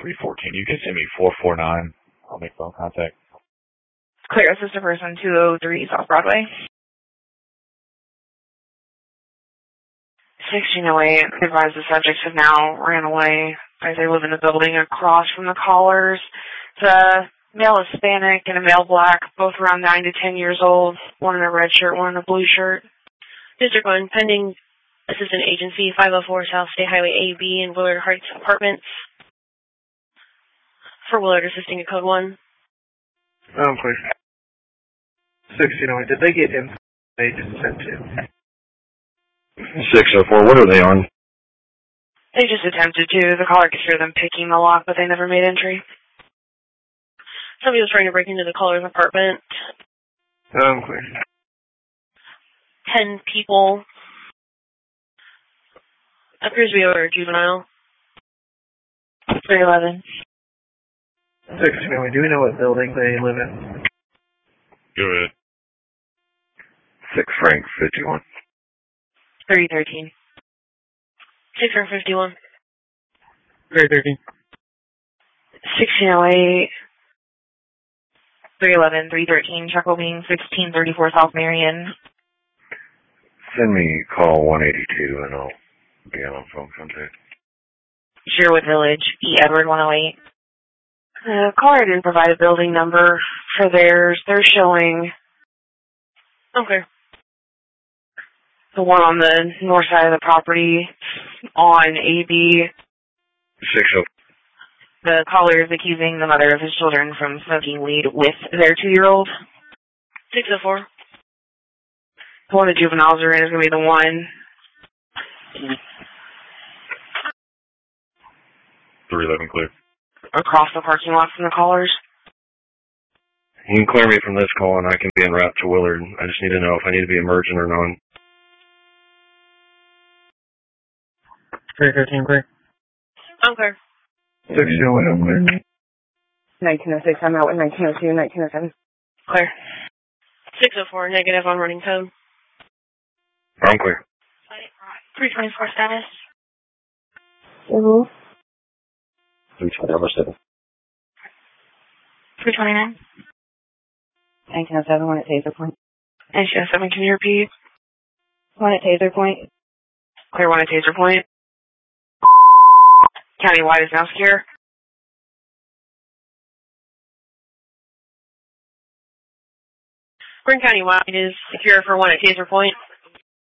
314. You can send me 449. I'll make phone contact. Clear, assist a person 203 South Broadway. 1608, advise the subjects have now ran away. They live in the building across from the callers. It's a male Hispanic and a male black, both around 9 to 10 years old. One in a red shirt, one in a blue shirt. District 1, pending assistant agency 504 South State Highway AB in Willard Heights Apartments. For Willard, assisting at code 1. Clear. 1608, did they get in? They just sent to. 604, what are they on? They just attempted to. The caller could hear them picking the lock, but they never made entry. Somebody was trying to break into the caller's apartment. Clear. 10 people. Appears to be over a juvenile. 311. 1608, do we know what building they live in? Go ahead. 6 Frank 51. 313. 6 or 51. 313. 1608. 311, 313, Chuckle Bean, 1634 South Marion. Send me call 182 and I'll be on phone contact. Sherwood Village, E. Edward 108. The caller didn't provide a building number for theirs. They're showing Okay. the one on the north side of the property on AB. 60. The caller is accusing the mother of his children from smoking weed with their 2-year-old. 604. The one the juveniles are in is going to be the one. 311 clear. Across the parking lot from the callers. You can clear me from this call and I can be en route to Willard. I just need to know if I need to be emergent or non. 313 clear. I'm clear. 1608, I'm clear. 1906, I'm out with 1902, 1907. Clear. 604, negative on running code. I'm clear. 324 status. 320, I'm still. 329. 1907, one at Taser Point. 1907, can you repeat? One at Taser Point. Clear one at Taser Point. Countywide is now secure. Kern County-wide is secure for one at Taser Point.